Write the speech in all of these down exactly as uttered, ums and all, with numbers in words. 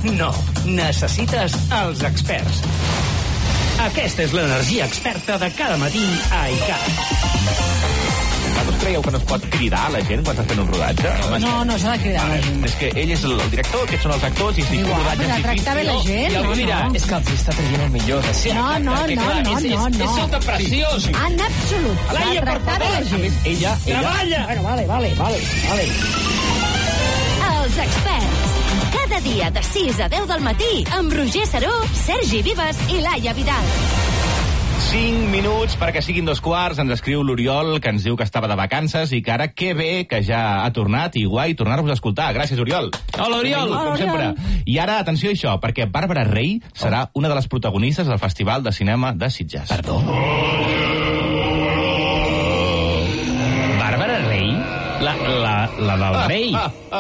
No, necessites els experts. Aquesta és l'energia experta de cada matí a I C A P. Vosaltres creieu que no es pot cridar a la gent quan s'ha fent un rodatge? No, no s'ha de cridar a la gent. És que ell és el director, aquests són els actors, i estic un Igual, rodatge però difícil. tractar bé la gent. I algú no, dirà, no. és que els està traient el millor de si. No, no, perquè, no, clar, no, és, no, és, no. És sota preciós. En absolut. Laia, per Tractar bé la favor. gent. Ella, ella... Treballa! Bueno, vale, vale, vale, vale. Els experts. Cada dia de sis a deu del matí amb Roger Saró, Sergi Vives i Laia Vidal. Cinc minuts perquè siguin dos quarts. Ens escriu l'Oriol, que ens diu que estava de vacances i que ara que bé que ja ha tornat i guai tornar-vos a escoltar. Gràcies, Oriol. Hola, Oriol. Benvingut, com sempre. I ara, atenció a això, perquè Bàrbara Rey serà una de les protagonistes del Festival de Cinema de Sitges. Perdó. Bàrbara Rey? La, la, la del rei.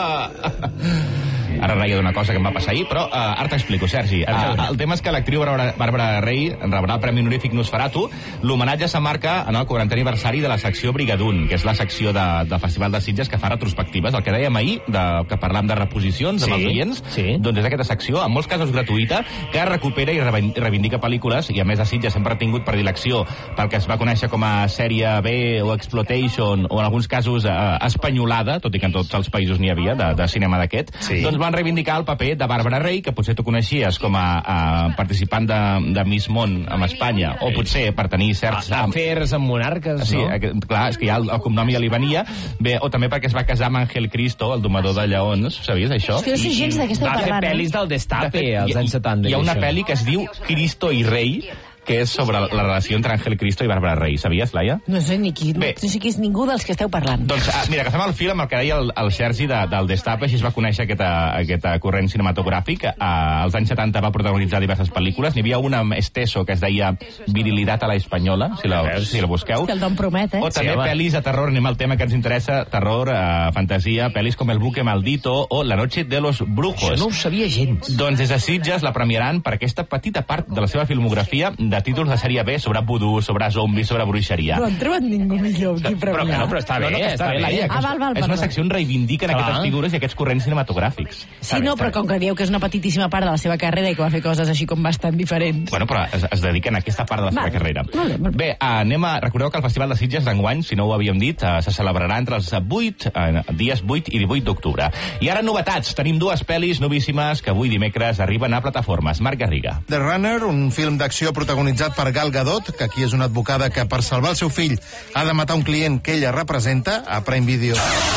Ara reia d'una cosa que em va passar ahir, però uh, ara t'explico, Sergi. Uh, el tema és que l'actriu Bàrbara, Bàrbara Rey rebrà el Premi Honorífic Nosferatu. L'homenatge s'emmarca en el quarantè aniversari de la secció Brigadun, que és la secció de, del Festival de Sitges que fa retrospectives. El que dèiem ahir, de, que parlàvem de reposicions amb Sí, els oients, sí. doncs és aquesta secció, en molts casos gratuïta, que recupera i reivindica pel·lícules, i a més a Sitges sempre ha tingut predilecció pel que es va conèixer com a sèrie B o exploitation, o en alguns casos eh, espanyolada, tot i que en tots els països n'hi havia, de, de cinema d'aquest. Sí. Doncs van reivindicar el paper de Bàrbara Rey, que potser tu coneixies com a, a participant de, de Miss Món amb Espanya, o potser per tenir certs... Afers amb monarques, Sí, no? aquest, clar, és que ja el, el cognom ja li venia. Bé, o també perquè es va casar amb Ángel Cristo, el domador de lleons, sabies això? Hòstia, no sé gens de què esteu Va fer parlant. eh? pel·lis del De Destape fet, als hi- anys setanta. Hi ha i una això. pel·li que es diu Cristo i Rei, que és sobre la relació entre Ángel Cristo i Bàrbara Rey. Sabies, Laia? No sé ni qui, no, Bé. no sé qui és ningú dels que esteu parlant. Doncs, ah, mira, agafem el fil amb el que deia el, el Sergi de, del Destape, així es va conèixer aquesta, aquesta corrent cinematogràfic. Ah, als anys setanta va protagonitzar diverses pel·lícules. N'hi havia una amb Esteso que es deia Virilidad a la Espanyola, si la, si la busqueu. És que el nom promet, eh? O també Sí, home. pel·lis de terror, anem al tema que ens interessa, terror, eh, fantasia, pel·lis com El buque maldito o La noche de los brujos. Això no ho sabia gens. Doncs des de Sitges la premiaran per aquesta petita part de la seva filmografia de títols de sèrie B sobre vudú, sobre zombis, sobre bruixeria. No han trobat ningú millor qui Però, premiar. no, però està bé, no, que està bé, Laia, que Ah, és- val, val, és una perdó. secció on reivindiquen Clar. aquestes figures i aquests corrents cinematogràfics. Sí, no, però com que dieu que és una petitíssima part de la seva carrera i que va fer coses així com bastant diferents. Bueno, però es, es dediquen a aquesta part de la seva Vale. carrera. Vale, vale. Bé, anem a... Recordeu que el Festival de Sitges d'enguany, si no ho havíem dit, eh, se celebrarà entre els vuit, eh, dies vuit i divuit d'octubre. I ara novetats. Tenim dues pel·lis novíssimes que avui dimecres arriben a plataformes. Marc Garriga. The Runner, un film d'acció protagonitzat per Gal Gadot, que aquí és una advocada que per salvar el seu fill ha de matar un client que ella representa, a Prime Video.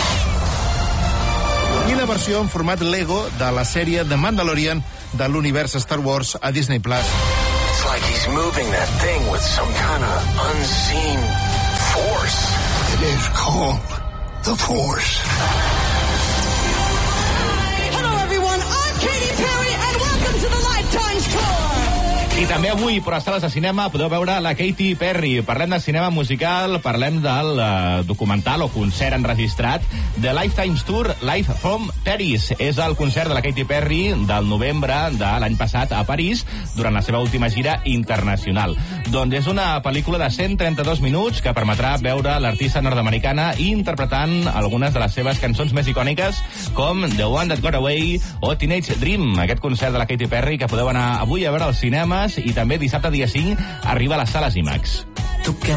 I la versió en format Lego de la sèrie The Mandalorian de l'univers Star Wars a Disney Plus. It's like he's moving that thing with some kind of unseen force. It is called the Force. Hello, everyone. I'm Katy Perry, and welcome to the Lifetime Tour. I també avui, per a sales de cinema, podeu veure la Katy Perry. Parlem de cinema musical, parlem del uh, documental o concert enregistrat de Lifetime Tour Live from Paris. És el concert de la Katy Perry del novembre de l'any passat a París, durant la seva última gira internacional. Doncs és una pel·lícula de cent trenta-dos minuts que permetrà veure l'artista nord-americana interpretant algunes de les seves cançons més icòniques, com The One That Got Away o Teenage Dream. Aquest concert de la Katy Perry que podeu anar avui a veure als cinemes, i també dissabte dia cinc arriba a les sales IMAX.